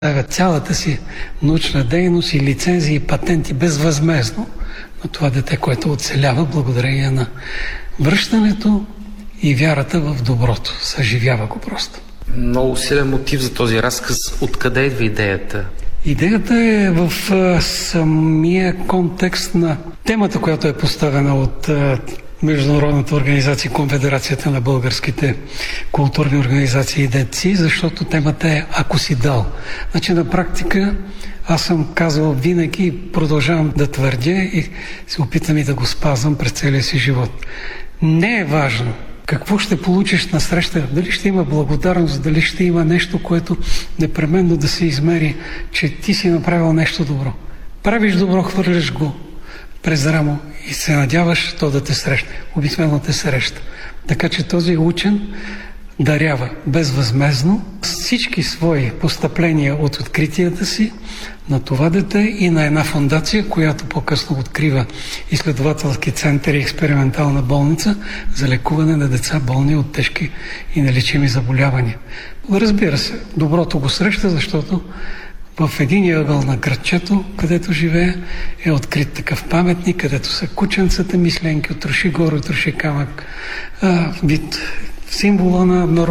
цялата си научна дейност и лицензии и патенти безвъзмездно на това дете, което оцелява благодарение на връщането и вярата в доброто. Съживява го просто. Много силен мотив за този разказ. Откъде идва идеята? Идеята е в самия контекст на темата, която е поставена от Международната организация, Конфедерацията на българските културни организации и дейци, защото темата е "Ако си дал". Значи на практика аз съм казвал винаги и продължавам да твърдя и се опитам и да го спазвам през целия си живот. Не е важно какво ще получиш на среща, дали ще има благодарност, дали ще има нещо, което непременно да се измери, че ти си направил нещо добро. Правиш добро, хвърляш го през рамо и се надяваш то да те срещне. Обикновено те среща. Така че този учен дарява безвъзмездно всички свои постъпления от откритията си на това дете и на една фондация, която по-късно открива изследователски център и експериментална болница за лекуване на деца болни от тежки и нелечими заболявания. Разбира се, доброто го среща, защото в един ъгъл на градчето, където живее, е открит такъв паметник, където са кученцата мисленки от троши горе, троши камък, вид символа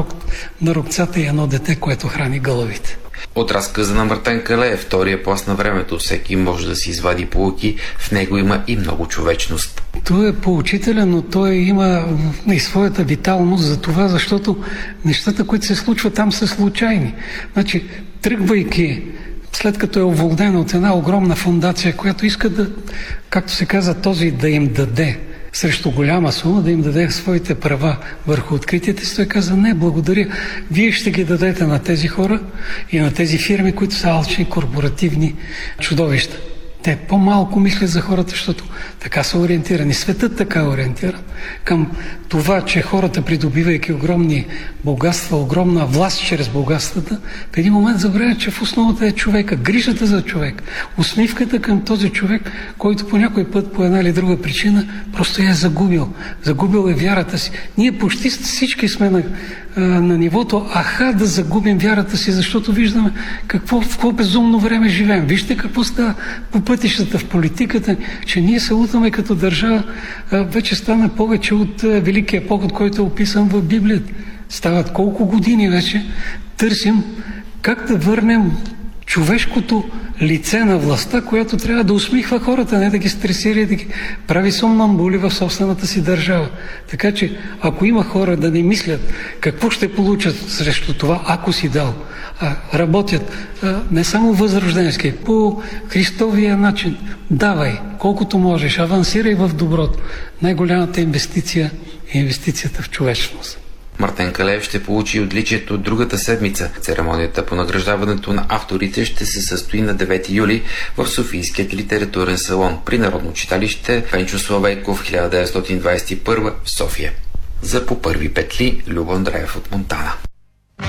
на рокцата и едно дете, което храни гълъбите. От разказа на Мартен Калеев, втория пласт на времето, всеки може да си извади поуки, в него има и много човечност. Той е поучителен, но той има и своята виталност за това, защото нещата, които се случват там, са случайни. Значи, тръгвайки, след като е уволнен от една огромна фондация, която иска да, както се казва, този да им даде срещу голяма сума, да им даде своите права върху откритията си, той каза: не, благодаря, вие ще ги дадете на тези хора и на тези фирми, които са алчни, корпоративни чудовища. Те по-малко мислят за хората, защото така са ориентирани. Светът така е ориентиран към това, че хората, придобивайки огромни богатства, огромна власт чрез богатствата, в един момент забравят, че в основата е човека, грижата за човек, усмивката към този човек, който по някой път, по една или друга причина, просто я е загубил. Загубил е вярата си. Ние почти всички сме на нивото да загубим вярата си, защото виждаме в какво безумно време живеем. Вижте какво става по пътищата в политиката, че ние се лутаме като държава. Вече стана повече от Великия поход, който е описан в Библията. Стават колко години вече търсим как да върнем човешкото лице на властта, която трябва да усмихва хората, не да ги стресира и да ги прави сомнамбули в собствената си държава. Така че, ако има хора да не мислят какво ще получат срещу това, ако си дал, работят не само възрожденски, по Христовия начин, давай колкото можеш, авансирай в доброто. Най-голямата инвестиция е инвестицията в човечност. Мартен Калеев ще получи отличието от другата седмица. Церемонията по награждаването на авторите ще се състои на 9 юли в Софийският литературен салон при Народно читалище Пенчо Славейков, 1921 в София. За по първи петли Любо Андреев от Монтана.